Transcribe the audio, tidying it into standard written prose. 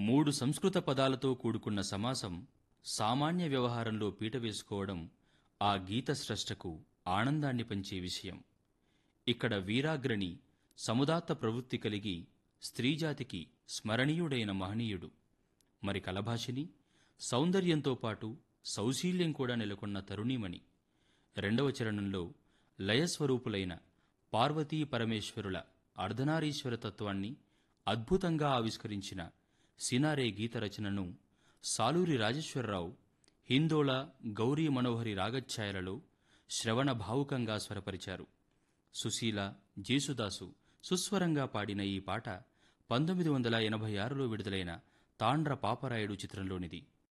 మూడు సంస్కృత పదాలతో కూడుకున్న సమాసం సామాన్య వ్యవహారంలో పీట వేసుకోవడం ఆ గీత స్రష్టకు ఆనందాన్ని పంచే విషయం. ఇక్కడ వీరాగ్రణి సముదాత్త ప్రవృత్తి కలిగి స్త్రీజాతికి స్మరణీయుడైన మహనీయుడు. మరి కలభాషిని సౌందర్యంతో పాటు సౌశీల్యం కూడా నెలకొన్న తరుణీమణి. రెండవ చరణంలో లయస్వరూపులైన పార్వతీ పరమేశ్వరుల అర్ధనారీశ్వర తత్వాన్ని అద్భుతంగా ఆవిష్కరించిన సినారే గీత రచనను సాలూరి రాజేశ్వరరావు హిందోళ, గౌరీ మనోహరి రాగఛాయలలో శ్రవణ భావుకంగా స్వరపరిచారు. సుశీల, జేసుదాసు సుస్వరంగా పాడిన ఈ పాట 1986లో విడుదలైన తాండ్ర పాపరాయుడు చిత్రంలోనిది.